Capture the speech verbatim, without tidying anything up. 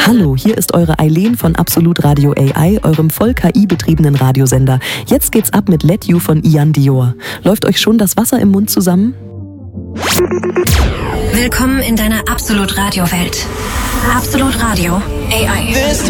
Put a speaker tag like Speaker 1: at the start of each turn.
Speaker 1: Hallo, hier ist eure Eileen von Absolut Radio A I, eurem voll K I-betriebenen Radiosender. Jetzt geht's ab mit Let You von Ian Dior. Läuft euch schon das Wasser im Mund zusammen?
Speaker 2: Willkommen in deiner Absolut Radio Welt. Absolut Radio A I.